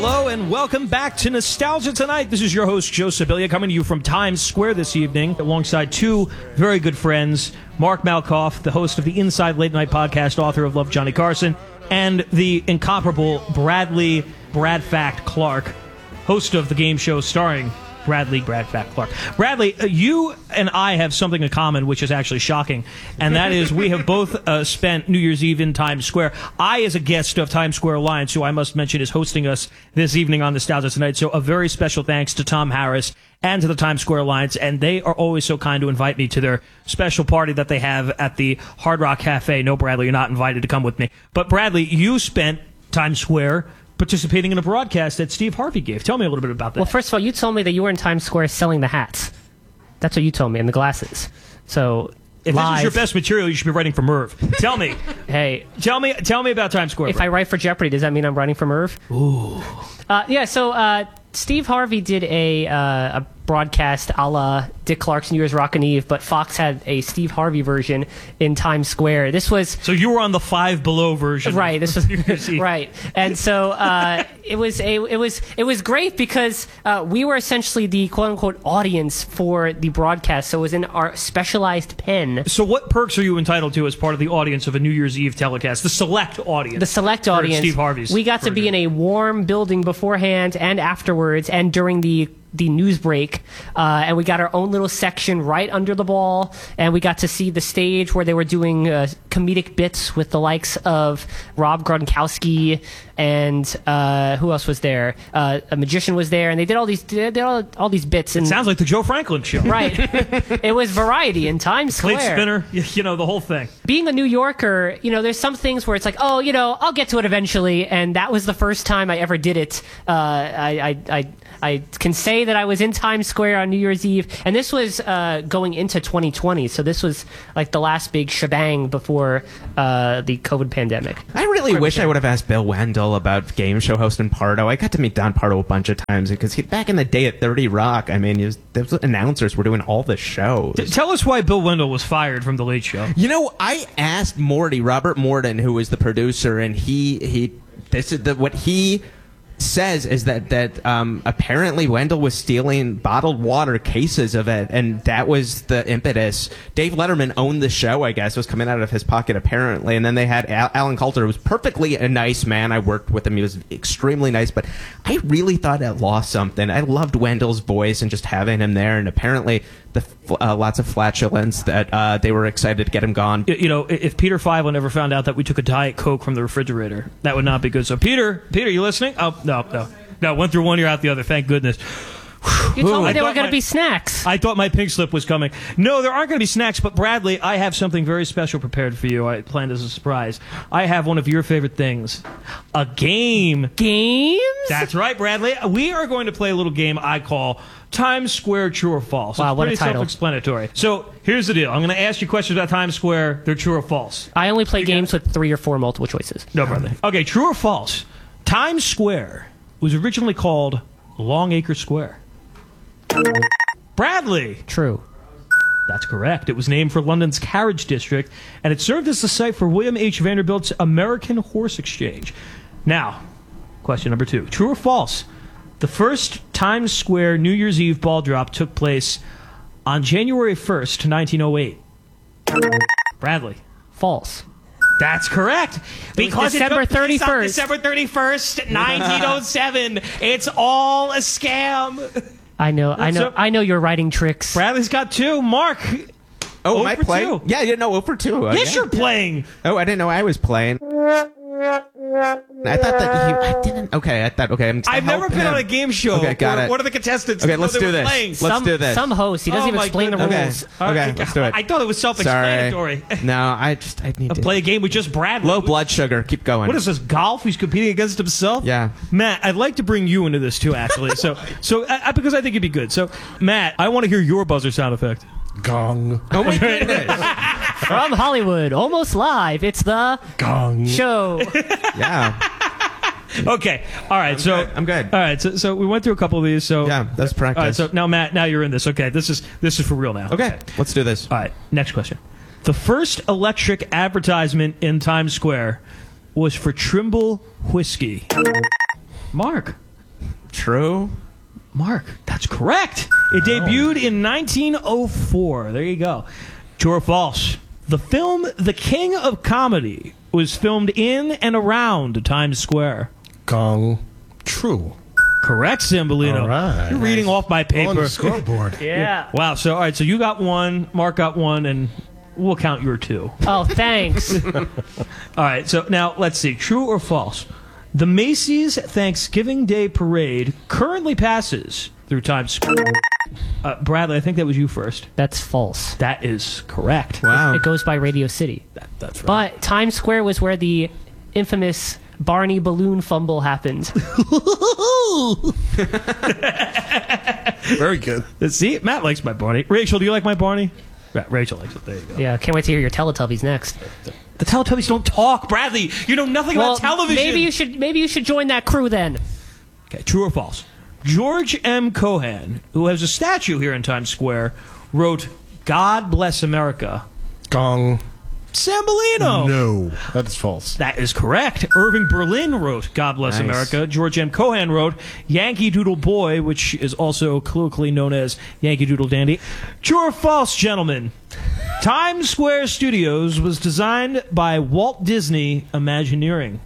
Hello and welcome back to Nostalgia Tonight. This is your host, Joe Sibilia, coming to you from Times Square this evening alongside two very good friends, Mark Malkoff, the host of the Inside Late Night podcast, author of Love, Johnny Carson, and the incomparable Brad Fact Clark, host of the game show starring Brad Fact Clark. Bradley, you and I have something in common, which is actually shocking, and that is we have both spent New Year's Eve in Times Square. I, as a guest of Times Square Alliance, who I must mention is hosting us this evening on Nostalgia Tonight, so a very special thanks to Tom Harris and to the Times Square Alliance, and they are always so kind to invite me to their special party that they have at the Hard Rock Cafe. No, Bradley, you're not invited to come with me. But Bradley, you spent Times Square participating in a broadcast that Steve Harvey gave. Tell me a little bit about that. Well, first of all, you told me that you were in Times Square selling the hats. That's what you told me, and the glasses. So, if this is your best material, you should be writing for Merv. Tell me. Hey. Tell me about Times Square. If I write for Jeopardy, does that mean I'm writing for Merv? Ooh. So Steve Harvey did a broadcast a la Dick Clark's New Year's Rockin' Eve, but Fox had a Steve Harvey version in Times Square. This was... So you were on the Five Below version. Right. This was... right. And so it was great because we were essentially the quote-unquote audience for the broadcast, so it was in our specialized pen. So what perks are you entitled to as part of the audience of a New Year's Eve telecast? The select audience. The select audience. Steve Harvey's We got version. to be in a warm building beforehand and afterwards and during the news break, and we got our own little section right under the ball, and we got to see the stage where they were doing comedic bits with the likes of Rob Gronkowski and who else was there? A magician was there, and they did all these bits. And it sounds like the Joe Franklin show. Right. It was variety in Times Square. Plate spinner, the whole thing. Being a New Yorker, there's some things where it's like, I'll get to it eventually, and that was the first time I ever did it. I can say that I was in Times Square on New Year's Eve, and this was going into 2020, so this was like the last big shebang before the COVID pandemic. I really wish I would have asked Bill Wendell about game show host and Pardo. I got to meet Don Pardo a bunch of times because back in the day at 30 Rock, I mean, those announcers were doing all the shows. Tell us why Bill Wendell was fired from The Late Show. I asked Robert Morton, who was the producer, and what he says is that apparently Wendell was stealing bottled water cases of it, and that was the impetus. Dave Letterman owned the show, I guess. It was coming out of his pocket, apparently. And then they had Alan Coulter, who was perfectly a nice man. I worked with him. He was extremely nice, but I really thought it lost something. I loved Wendell's voice and just having him there, and apparently lots of flatulence that they were excited to get him gone. If Peter Fiveland ever found out that we took a Diet Coke from the refrigerator, that would not be good. So, Peter, you listening? Oh, no. Went through one ear, out the other. Thank goodness. You told me there were going to be snacks. I thought my pink slip was coming. No, there aren't going to be snacks, but Bradley, I have something very special prepared for you. I planned as a surprise. I have one of your favorite things. A game. Games? That's right, Bradley. We are going to play a little game I call Times Square True or False. Wow, it's what a pretty title. Self-explanatory. So here's the deal. I'm going to ask you questions about Times Square. They're true or false. I only play games with 3 or 4 multiple choices. No, Bradley. Okay, true or false? Times Square was originally called Longacre Square. Bradley. True. That's correct. It was named for London's carriage district, and it served as the site for William H. Vanderbilt's American Horse Exchange. Now, question number 2. True or false? The first Times Square New Year's Eve ball drop took place on January 1st, 1908. Bradley. False. That's correct. Because December it took place 31st. on December 31st, 1907. It's all a scam. I know you're writing tricks. Bradley's got 2. Mark. Oh, am I for playing? 2. Yeah, 0 for 2. Yes, yeah. you're playing. Oh, I didn't know I was playing. I thought that I didn't. Okay, I thought. Okay, I've never been on a game show. Okay, got it. What are the contestants? Okay, let's do this. Playing? Let's do this. Some host, he doesn't even explain the rules. Okay, let's do it. I thought it was self-explanatory. Sorry. No, I need to play a game with just Bradley. Low blood sugar. Keep going. What is this, golf? He's competing against himself? Yeah. Matt, I'd like to bring you into this too, actually. Because I think it'd be good. So, Matt, I want to hear your buzzer sound effect. Gong. Oh my goodness. From Hollywood, almost live, it's the Gong. Show. Yeah. Okay. All right. I'm good. All right. So we went through a couple of these. So yeah, that's practice. All right. So now, Matt, now you're in this. Okay. This is for real now. Okay. Let's do this. All right. Next question. The first electric advertisement in Times Square was for Trimble whiskey. Mark. True. Mark, that's correct. It debuted in 1904. There you go. True or false? The film The King of Comedy was filmed in and around Times Square. Gong. True. Correct, Cymbalino. All right. You're reading off my On paper. the scoreboard. Yeah. Wow. So, all right. So you got one, Mark got one, and we'll count your two. Oh, thanks. All right. So now let's see. True or false? The Macy's Thanksgiving Day Parade currently passes through Times Square. Bradley, I think that was you first. That's false. That is correct. Wow. It goes by Radio City. That's right. But Times Square was where the infamous Barney balloon fumble happened. Very good. See, Matt likes my Barney. Rachel, do you like my Barney? Rachel likes it. There you go. Yeah, can't wait to hear your Teletubbies next. The Teletubbies don't talk, Bradley. You know nothing about television. Maybe you should join that crew then. Okay, true or false? George M. Cohan, who has a statue here in Times Square, wrote "God Bless America." Gong. Cymbalino. No. That's false. That is correct. Irving Berlin wrote "God Bless Nice. America." George M. Cohan wrote "Yankee Doodle Boy," which is also colloquially known as "Yankee Doodle Dandy." True or false, gentlemen? Times Square Studios was designed by Walt Disney Imagineering.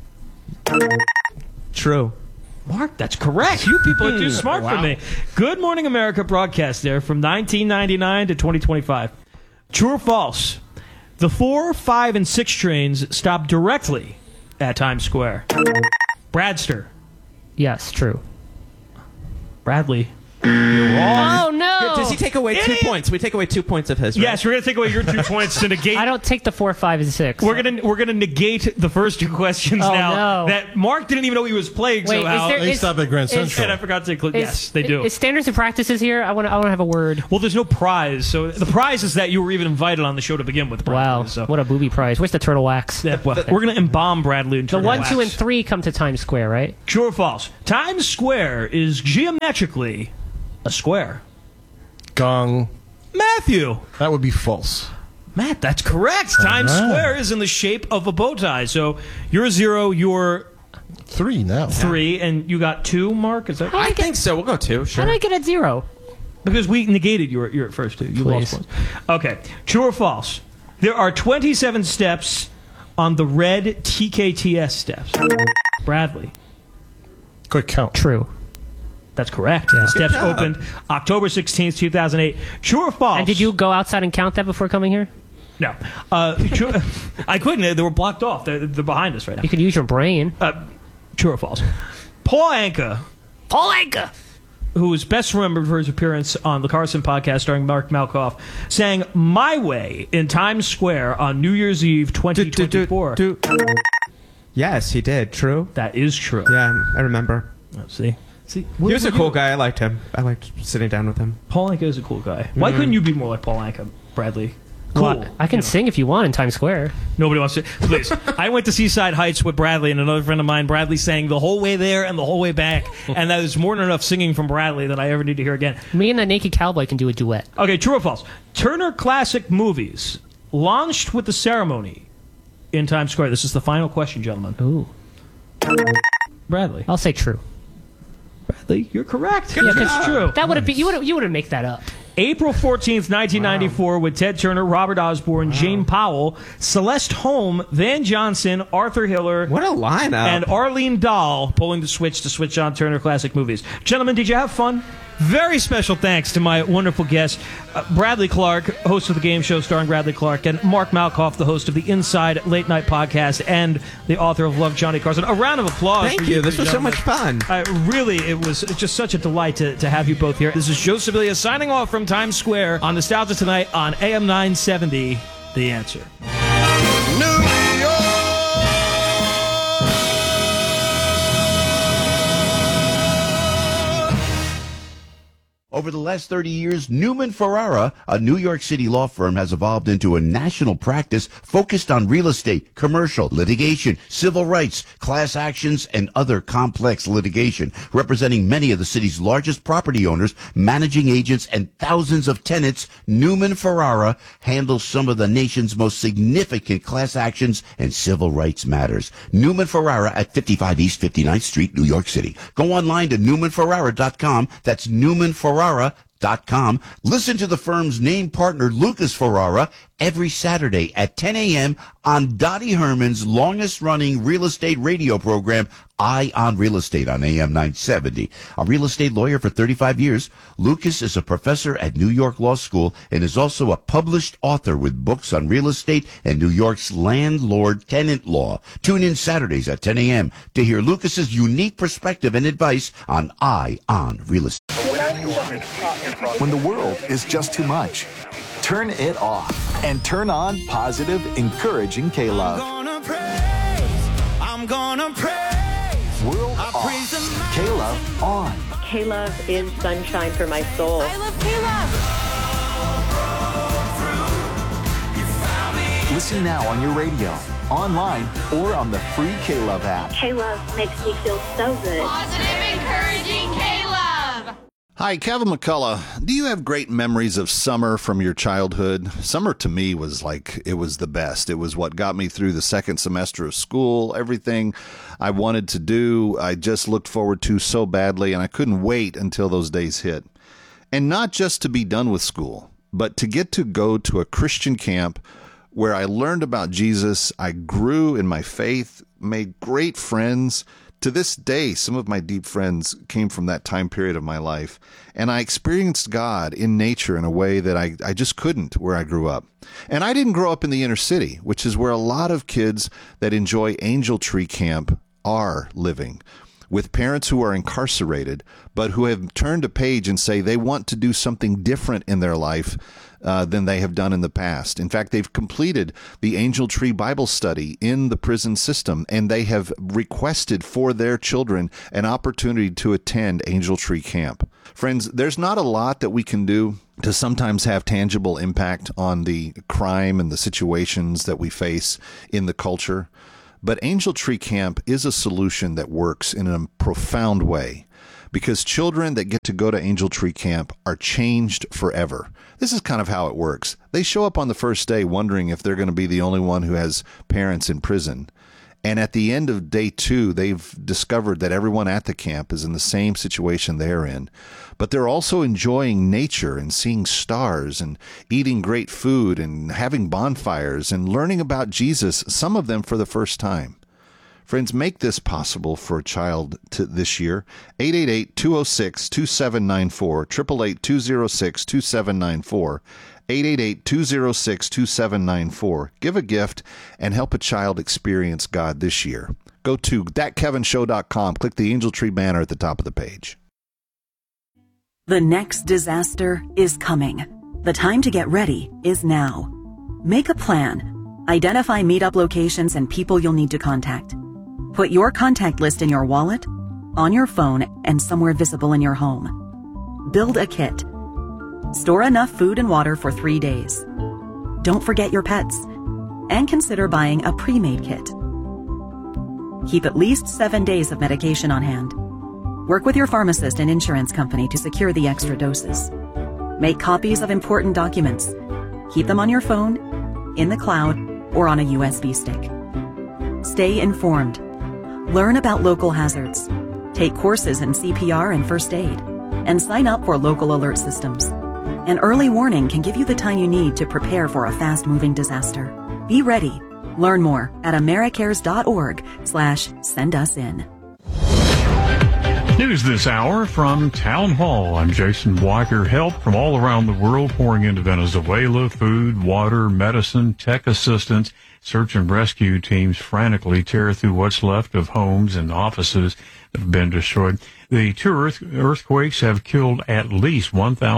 True. Mark, that's correct. You people are too smart for me. Good Morning America broadcast there from 1999 to 2025. True or false? The 4, 5, and 6 trains stop directly at Times Square. Bradster. Yes, true. Bradley. You're wrong. Oh no! Does he take away 2 Idiot. points? We take away 2 points of his. Right? Yes, we're gonna take away your 2 points to negate. I don't take the 4, 5, and 6. We're gonna negate the first 2 questions Oh, now. no. That Mark didn't even know he was playing Wait, somehow. is there- They stop at Grand is- Central. And I forgot to include. Yes, they do. Is standards and practices here? I want to have a word. Well, there's no prize, so the prize is that you were even invited on the show to begin with. Bradley, Wow, So. what a booby prize. Where's the turtle wax? Yeah, well, we're going to embalm Bradley into The 1, 2, and 3 come to Times Square, right? True or false? Times Square is geometrically a square. Gong. Matthew. That would be false. Matt, that's correct. Times right. Square is in the shape of a bow tie. So you're 0, you're 3 now. 3, and you got 2, Mark? Is that I think so. We'll go 2. How Sure. did I get at 0? Because we negated your first 2. You Please. lost ones. Okay. True or false? There are 27 steps on the red TKTS steps. Bradley. Quick count. True. That's correct. The steps opened October 16th, 2008. True or false? And did you go outside and count that before coming here? No. True, I couldn't. They were blocked off. They're behind us right now. You could use your brain. True or false? Paul Anka, Paul Anka! who is best remembered for his appearance on the Carson podcast starring Mark Malkoff, sang "My Way" in Times Square on New Year's Eve 2024. Yes, he did. True. That is true. Yeah, I remember. See? He was a cool guy. I liked him. I liked sitting down with him. Paul Anka is a cool guy. Why couldn't you be more like Paul Anka, Bradley? Cool. Well, I can sing if you want in Times Square. Nobody wants to. Please. I went to Seaside Heights with Bradley and another friend of mine. Bradley sang the whole way there and the whole way back. And that is more than enough singing from Bradley that I ever need to hear again. Me and the Naked Cowboy can do a duet. Okay, true or false? Turner Classic Movies launched with the ceremony in Times Square. This is the final question, gentlemen. Ooh. Bradley. I'll say true. Bradley, you're correct. Yeah, 'cause It's true. That would have been you wouldn't make that up. April 14th, 1994, with Ted Turner, Robert Osborne, Jane Powell, Celeste Holm, Van Johnson, Arthur Hiller, What a lineup. and Arlene Dahl pulling the switch to switch on Turner Classic Movies. Gentlemen, did you have fun? Very special thanks to my wonderful guests, Bradley Clark, host of the game show starring Bradley Clark, and Mark Malkoff, the host of the Inside Late Night podcast and the author of Love, Johnny Carson. A round of applause. Thank for you. This two was so gentlemen. much fun. Really, it was just such a delight to have you both here. This is Joe Sibilia signing off from Times Square on Nostalgia Tonight on AM 970, The Answer. Over the last 30 years, Newman Ferrara, a New York City law firm, has evolved into a national practice focused on real estate, commercial, litigation, civil rights, class actions, and other complex litigation, representing many of the city's largest property owners, managing agents, and thousands of tenants. Newman Ferrara handles some of the nation's most significant class actions and civil rights matters. Newman Ferrara at 55 East 59th Street, New York City. Go online to newmanferrara.com. That's newmanferrara.com. Listen to the firm's name partner, Lucas Ferrara, every Saturday at 10 a.m. on Dottie Herman's longest-running real estate radio program, Eye on Real Estate on AM 970. A real estate lawyer for 35 years, Lucas is a professor at New York Law School and is also a published author with books on real estate and New York's landlord-tenant law. Tune in Saturdays at 10 a.m. to hear Lucas's unique perspective and advice on Eye on Real Estate. When the world is just too much, turn it off and turn on positive, encouraging K-Love. I'm gonna praise. World off. K-Love on. K-Love is sunshine for my soul. I love K-Love. Listen now on your radio, online, or on the free K-Love app. K-Love makes me feel so good. Positive, encouraging K-Love. Hi, Kevin McCullough. Do you have great memories of summer from your childhood? Summer to me was like, it was the best. It was what got me through the second semester of school. Everything I wanted to do, I just looked forward to so badly, and I couldn't wait until those days hit. And not just to be done with school, but to get to go to a Christian camp where I learned about Jesus. I grew in my faith, made great friends. To this day, some of my deep friends came from that time period of my life, and I experienced God in nature in a way that I just couldn't where I grew up. And I didn't grow up in the inner city, which is where a lot of kids that enjoy Angel Tree Camp are living, with parents who are incarcerated, but who have turned a page and say they want to do something different in their life than they have done in the past. In fact, they've completed the Angel Tree Bible study in the prison system, and they have requested for their children an opportunity to attend Angel Tree Camp. Friends, there's not a lot that we can do to sometimes have tangible impact on the crime and the situations that we face in the culture. But Angel Tree Camp is a solution that works in a profound way, because children that get to go to Angel Tree Camp are changed forever. This is kind of how it works. They show up on the first day wondering if they're going to be the only one who has parents in prison. And at the end of day 2, they've discovered that everyone at the camp is in the same situation they're in. But they're also enjoying nature and seeing stars and eating great food and having bonfires and learning about Jesus, some of them for the first time. Friends, make this possible for a child this year. 888-206-2794, 888-206-2794, 888-206-2794. Give a gift and help a child experience God this year. Go to thatkevinshow.com. Click the Angel Tree banner at the top of the page. The next disaster is coming. The time to get ready is now. Make a plan. Identify meetup locations and people you'll need to contact. Put your contact list in your wallet, on your phone, and somewhere visible in your home. Build a kit. Store enough food and water for 3 days. Don't forget your pets. And consider buying a pre-made kit. Keep at least 7 days of medication on hand. Work with your pharmacist and insurance company to secure the extra doses. Make copies of important documents. Keep them on your phone, in the cloud, or on a USB stick. Stay informed. Learn about local hazards. Take courses in CPR and first aid. And sign up for local alert systems. An early warning can give you the time you need to prepare for a fast-moving disaster. Be ready. Learn more at americares.org/sendusin. News this hour from Town Hall. I'm Jason Walker. Help from all around the world pouring into Venezuela. Food, water, medicine, tech assistance. Search and rescue teams frantically tear through what's left of homes and offices. have been destroyed. The two earthquakes have killed at least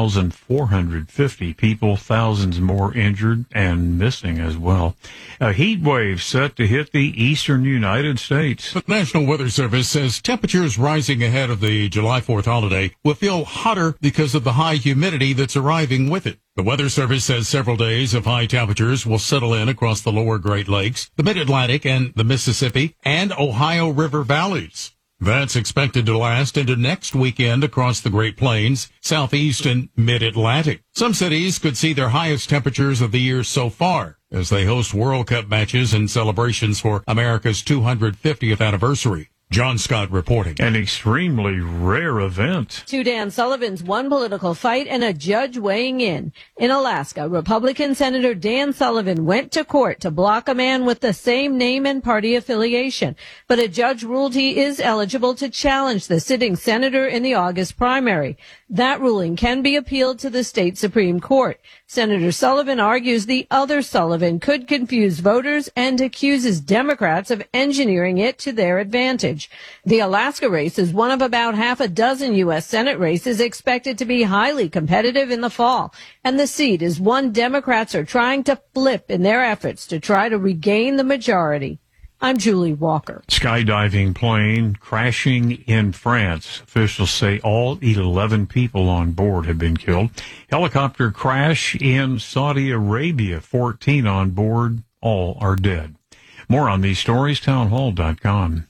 1,450 people, thousands more injured and missing as well. A heat wave set to hit the eastern United States. The National Weather Service says temperatures rising ahead of the July 4th holiday will feel hotter because of the high humidity that's arriving with it. The Weather Service says several days of high temperatures will settle in across the lower Great Lakes, the Mid-Atlantic, and the Mississippi and Ohio River valleys. That's expected to last into next weekend across the Great Plains, Southeast, and Mid-Atlantic. Some cities could see their highest temperatures of the year so far as they host World Cup matches and celebrations for America's 250th anniversary. John Scott reporting. An extremely rare event. Two Dan Sullivans, one political fight, and a judge weighing in. In Alaska, Republican Senator Dan Sullivan went to court to block a man with the same name and party affiliation. But a judge ruled he is eligible to challenge the sitting senator in the August primary. That ruling can be appealed to the state Supreme Court. Senator Sullivan argues the other Sullivan could confuse voters and accuses Democrats of engineering it to their advantage. The Alaska race is one of about half a dozen U.S. Senate races expected to be highly competitive in the fall, and the seat is one Democrats are trying to flip in their efforts to try to regain the majority. I'm Julie Walker. Skydiving plane crashing in France. Officials say all 11 people on board have been killed. Helicopter crash in Saudi Arabia. 14 on board. All are dead. More on these stories, townhall.com.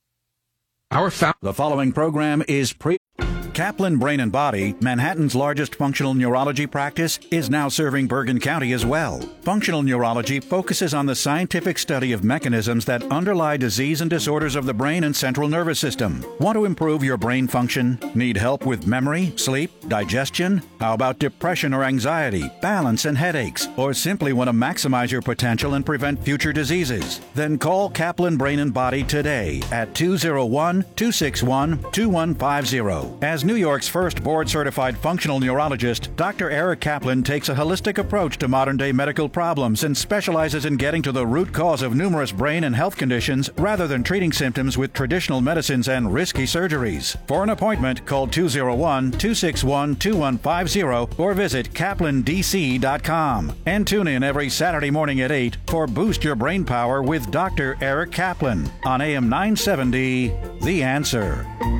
The following program is Kaplan Brain and Body, Manhattan's largest functional neurology practice, is now serving Bergen County as well. Functional neurology focuses on the scientific study of mechanisms that underlie disease and disorders of the brain and central nervous system. Want to improve your brain function? Need help with memory, sleep, digestion? How about depression or anxiety, balance and headaches? Or simply want to maximize your potential and prevent future diseases? Then call Kaplan Brain and Body today at 201-261-2150. As New York's first board-certified functional neurologist, Dr. Eric Kaplan takes a holistic approach to modern-day medical problems and specializes in getting to the root cause of numerous brain and health conditions rather than treating symptoms with traditional medicines and risky surgeries. For an appointment, call 201-261-2150 or visit kaplandc.com. And tune in every Saturday morning at 8 for Boost Your Brain Power with Dr. Eric Kaplan on AM 970, The Answer.